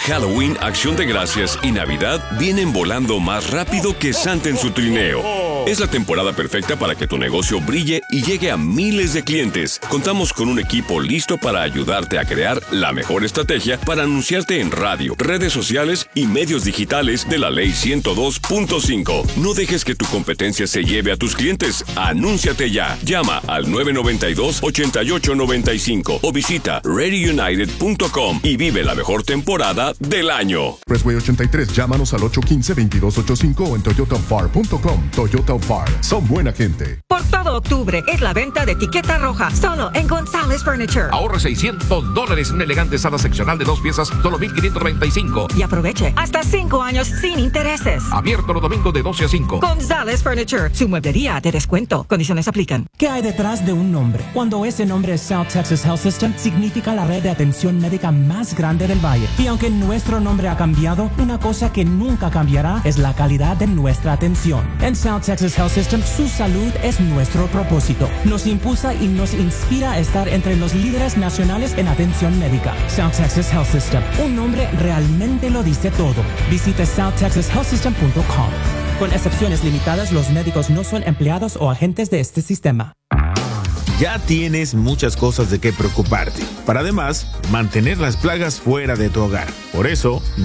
Halloween, Acción de Gracias y Navidad vienen volando más rápido que Santa en su trineo. Es la temporada perfecta para que tu negocio brille y llegue a miles de clientes. Contamos con un equipo listo para ayudarte a crear la mejor estrategia para anunciarte en radio, redes sociales y medios digitales de la Ley 102.5. No dejes que tu competencia se lleve a tus clientes. Anúnciate ya. Llama al 992-8895 o visita readyunited.com y vive la mejor temporada del año. Expressway 83, llámanos al 815-2285 o en toyotafar.com. Toyota Far, son buena gente. Por todo octubre es la venta de etiqueta roja, solo en González Furniture. Ahorra $600 en una elegante sala seccional de 2 piezas, solo $1,595. Y aproveche hasta 5 años sin intereses. Abierto los domingos de 12 a 5. González Furniture, su mueblería de descuento. Condiciones aplican. ¿Qué hay detrás de un nombre? Cuando ese nombre es South Texas Health System, significa la red de atención médica más grande del valle. Y aunque nuestro nombre ha cambiado, una cosa que nunca cambiará es la calidad de nuestra atención. En South Texas Health System, su salud es nuestro propósito. Nos impulsa y nos inspira a estar entre los líderes nacionales en atención médica. South Texas Health System, un nombre realmente lo dice todo. Visite southtexashealthsystem.com. Con excepciones limitadas, los médicos no son empleados o agentes de este sistema. Ya tienes muchas cosas de qué preocuparte, para además mantener las plagas fuera de tu hogar. Por eso,